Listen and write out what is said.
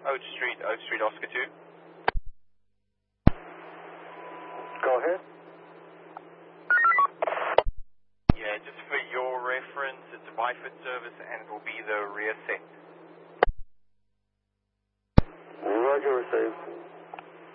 Oak Street, Oscar 2. Go ahead. Yeah, just for your reference, it's a Byford service and it will be the rear set. Roger, received.